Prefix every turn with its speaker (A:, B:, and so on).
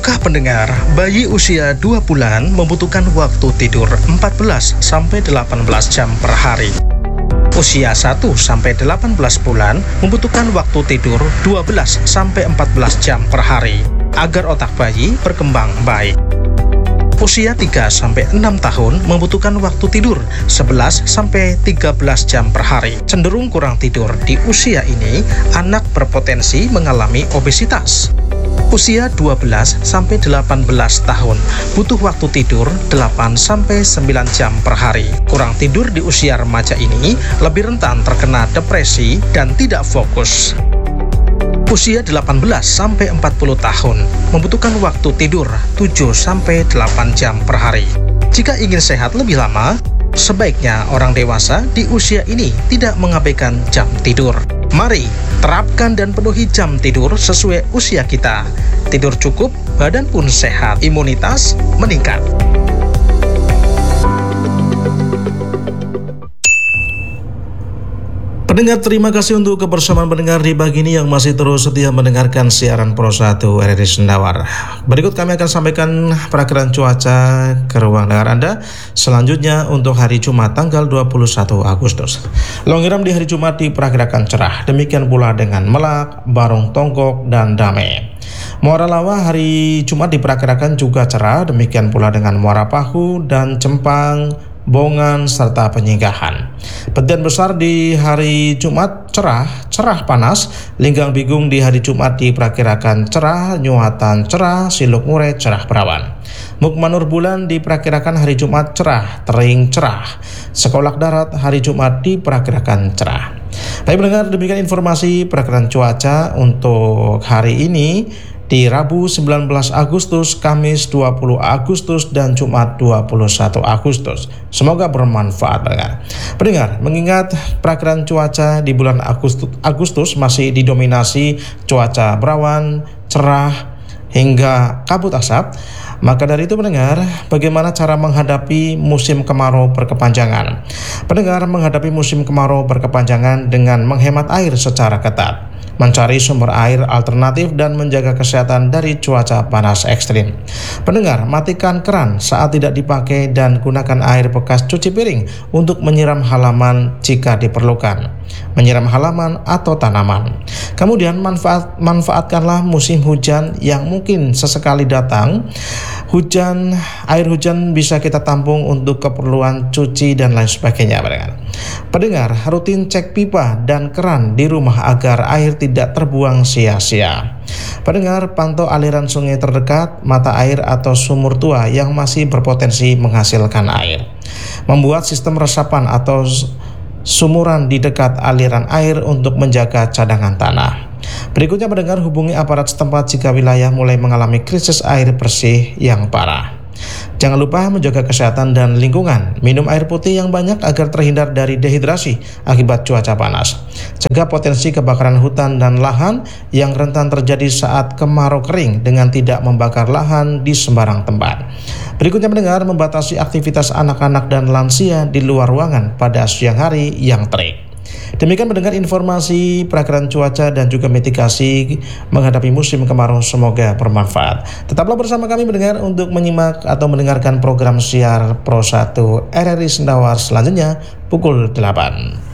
A: Tahukah pendengar, bayi usia 2 bulan membutuhkan waktu tidur 14-18 jam per hari. Usia 1-18 bulan membutuhkan waktu tidur 12-14 jam per hari agar otak bayi berkembang baik. Usia 3-6 tahun membutuhkan waktu tidur 11-13 jam per hari. Cenderung kurang tidur di usia ini, anak berpotensi mengalami obesitas. Usia 12-18 tahun butuh waktu tidur 8-9 jam per hari. Kurang tidur di usia remaja ini lebih rentan terkena depresi dan tidak fokus. Usia 18-40 tahun membutuhkan waktu tidur 7-8 jam per hari. Jika ingin sehat lebih lama, sebaiknya orang dewasa di usia ini tidak mengabaikan jam tidur. Mari terapkan dan penuhi jam tidur sesuai usia kita. Tidur cukup, badan pun sehat, imunitas meningkat. Pendengar, terima kasih untuk kebersamaan pendengar di pagi ini yang masih terus setia mendengarkan siaran Pro 1 RRI Sendawar. Berikut kami akan sampaikan perakiraan cuaca ke ruang dengar Anda. Selanjutnya untuk hari Jumat tanggal 21 Agustus. Longiram di hari Jumat diperkirakan cerah. Demikian pula dengan Melak, Barong Tonggok, dan Dame. Muara Lawa hari Jumat diperkirakan juga cerah. Demikian pula dengan Muara Pahu dan Cempang, Bongan, serta Penyinggahan. Petian Besar di hari Jumat cerah panas. Linggang Bigung di hari Jumat diperkirakan cerah. Nyuatan cerah. Siluk Mure cerah berawan. Mukmanur Bulan diperkirakan hari Jumat cerah, tering cerah. Sekolak Darat hari Jumat diperkirakan cerah. Baik pendengar, demikian informasi perakiraan cuaca untuk hari ini di Rabu 19 Agustus, Kamis 20 Agustus, dan Jumat 21 Agustus. Semoga bermanfaat pendengar. Mengingat perakiraan cuaca di bulan Agustus masih didominasi cuaca berawan, cerah, hingga kabut asap, maka dari itu pendengar, bagaimana cara menghadapi musim kemarau berkepanjangan? Pendengar, menghadapi musim kemarau berkepanjangan dengan menghemat air secara ketat, mencari sumber air alternatif, dan menjaga kesehatan dari cuaca panas ekstrim. Pendengar, matikan keran saat tidak dipakai dan gunakan air bekas cuci piring untuk menyiram halaman jika diperlukan, menyiram halaman atau tanaman. Kemudian manfaatkanlah musim hujan yang mungkin sesekali datang. Air hujan bisa kita tampung untuk keperluan cuci dan lain sebagainya. Pendengar, rutin cek pipa dan keran di rumah agar air tidak terbuang sia-sia. Pendengar, pantau aliran sungai terdekat, mata air atau sumur tua yang masih berpotensi menghasilkan air. Membuat sistem resapan atau sumuran di dekat aliran air untuk menjaga cadangan tanah. Berikutnya pendengar, hubungi aparat setempat jika wilayah mulai mengalami krisis air bersih yang parah. Jangan lupa menjaga kesehatan dan lingkungan. Minum air putih yang banyak agar terhindar dari dehidrasi akibat cuaca panas. Cegah potensi kebakaran hutan dan lahan yang rentan terjadi saat kemarau kering dengan tidak membakar lahan di sembarang tempat. Berikutnya pendengar, membatasi aktivitas anak-anak dan lansia di luar ruangan pada siang hari yang terik. Demikian mendengar informasi perakiraan cuaca dan juga mitigasi menghadapi musim kemarau, semoga bermanfaat. Tetaplah bersama kami mendengar untuk menyimak atau mendengarkan program siar Pro 1 RRI Sendawar selanjutnya pukul 8.